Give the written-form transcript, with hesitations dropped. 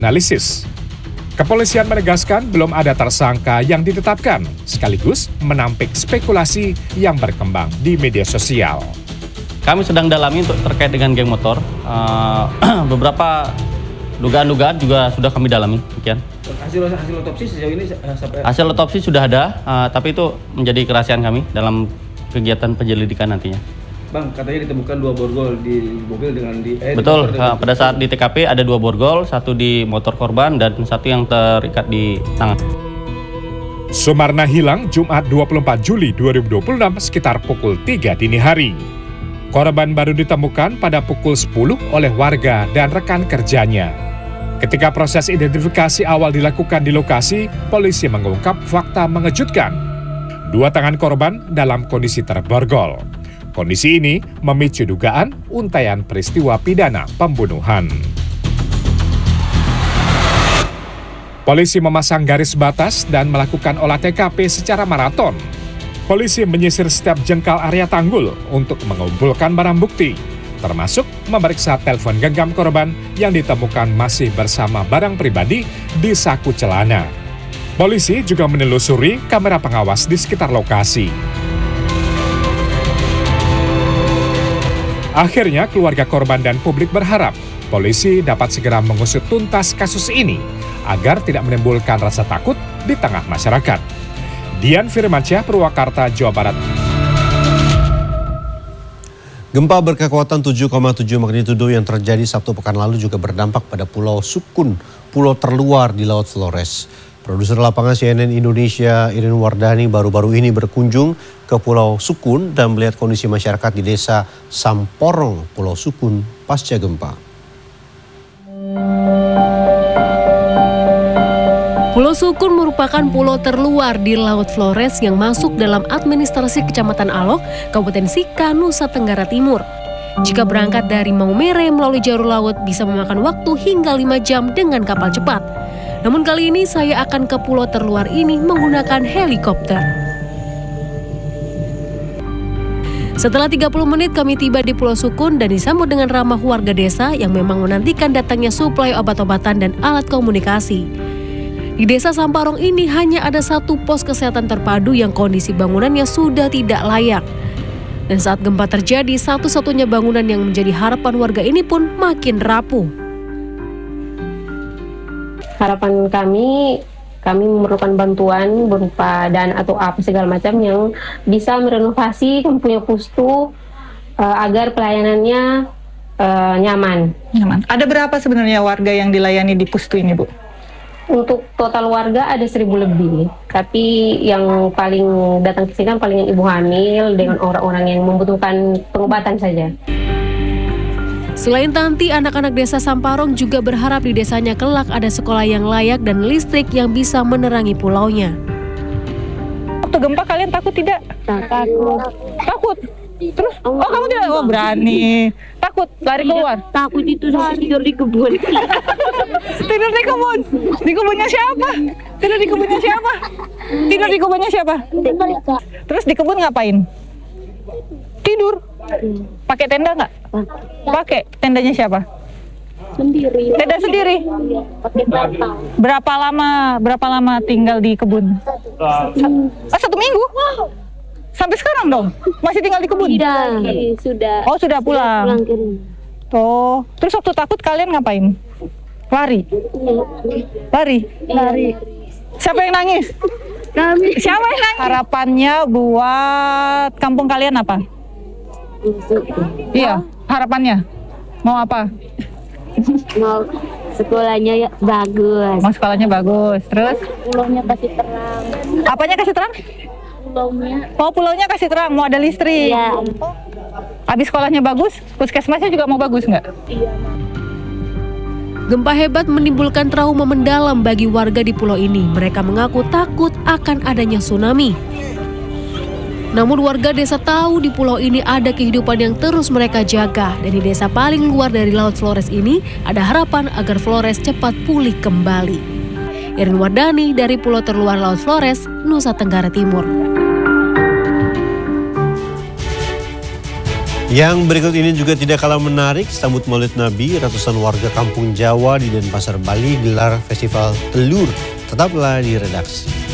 analisis. Kepolisian menegaskan belum ada tersangka yang ditetapkan, sekaligus menampik spekulasi yang berkembang di media sosial. Kami sedang dalami untuk terkait dengan geng motor. Beberapa dugaan-dugaan juga sudah kami dalami. Demikian. Hasil otopsi sejauh ini sampai... Hasil otopsi sudah ada, tapi itu menjadi kerahasiaan kami dalam kegiatan penyelidikan nantinya. Bang, katanya ditemukan 2 borgol di mobil dengan Betul, pada saat di TKP ada 2 borgol, 1 di motor korban dan 1 yang terikat di tangan. Sumarna hilang Jumat 24 Juli 2026 sekitar pukul 3 dini hari. Korban baru ditemukan pada pukul 10 oleh warga dan rekan kerjanya. Ketika proses identifikasi awal dilakukan di lokasi, polisi mengungkap fakta mengejutkan. 2 tangan korban dalam kondisi terborgol. Kondisi ini memicu dugaan untaian peristiwa pidana pembunuhan. Polisi memasang garis batas dan melakukan olah TKP secara maraton. Polisi menyisir setiap jengkal area tanggul untuk mengumpulkan barang bukti, termasuk memeriksa telepon genggam korban yang ditemukan masih bersama barang pribadi di saku celana. Polisi juga menelusuri kamera pengawas di sekitar lokasi. Akhirnya keluarga korban dan publik berharap polisi dapat segera mengusut tuntas kasus ini agar tidak menimbulkan rasa takut di tengah masyarakat. Dian Firmansyah, Purwakarta, Jawa Barat. Gempa berkekuatan 7,7 magnitudo yang terjadi Sabtu pekan lalu juga berdampak pada Pulau Sukun, pulau terluar di Laut Flores. Produser lapangan CNN Indonesia Irin Wardani baru-baru ini berkunjung ke Pulau Sukun dan melihat kondisi masyarakat di desa Samporong, Pulau Sukun pasca gempa. Pulau Sukun merupakan pulau terluar di Laut Flores yang masuk dalam administrasi Kecamatan Alok, Kabupaten Sika, Nusa Tenggara Timur. Jika berangkat dari Maumere melalui jalur laut bisa memakan waktu hingga 5 jam dengan kapal cepat. Namun kali ini saya akan ke pulau terluar ini menggunakan helikopter. Setelah 30 menit kami tiba di Pulau Sukun dan disambut dengan ramah warga desa yang memang menantikan datangnya suplai obat-obatan dan alat komunikasi. Di desa Samporong ini hanya ada 1 pos kesehatan terpadu yang kondisi bangunannya sudah tidak layak. Dan saat gempa terjadi, satu-satunya bangunan yang menjadi harapan warga ini pun makin rapuh. Harapan kami memerlukan bantuan berupa dana atau apa segala macam yang bisa merenovasi punya pustu agar pelayanannya nyaman. Ada berapa sebenarnya warga yang dilayani di pustu ini, Bu? Untuk total warga ada 1.000 lebih, tapi yang paling datang ke sini kan paling ibu hamil dengan orang-orang yang membutuhkan pengobatan saja. Selain Tanti, anak-anak desa Samporong juga berharap di desanya kelak ada sekolah yang layak dan listrik yang bisa menerangi pulaunya. Waktu gempa kalian takut tidak? Takut. Takut? Terus? Oh, kamu tidak? Oh, berani. Takut? Lari keluar? Takut itu saya tidur di kebun. Tidur di kebun? Di kebunnya siapa? Tidur di kebunnya siapa? Tidur di kebunnya siapa? Terus di kebun ngapain? Tidur? Pakai tenda nggak? Pakai. Tendanya siapa? Sendiri. Tenda sendiri? Pakai bantal. Berapa lama tinggal di kebun? 1 minggu? Sampai sekarang dong? Masih tinggal di kebun? Tidak, sudah. Oh, sudah pulang. Sudah pulang ke rumah. Oh, terus waktu takut kalian ngapain? Lari? Lari? Lari. Siapa yang nangis? Kami. Siapa yang nangis? Harapannya buat kampung kalian apa? Iya, harapannya. Mau apa? Mau sekolahnya ya bagus. Mau sekolahnya bagus. Terus? Pulaunya kasih terang. Apanya kasih terang? Pulaunya. Oh, pulaunya kasih terang, mau ada listrik. Iya. Habis sekolahnya bagus, puskesmasnya juga mau bagus nggak? Iya. Gempa hebat menimbulkan trauma mendalam bagi warga di pulau ini. Mereka mengaku takut akan adanya tsunami. Namun warga desa tahu di pulau ini ada kehidupan yang terus mereka jaga. Dan di desa paling luar dari Laut Flores ini ada harapan agar Flores cepat pulih kembali. Irin Wardani dari Pulau Terluar Laut Flores, Nusa Tenggara Timur. Yang berikut ini juga tidak kalah menarik, sambut Maulid Nabi, ratusan warga kampung Jawa di Denpasar, Bali gelar festival telur. Tetaplah di redaksi.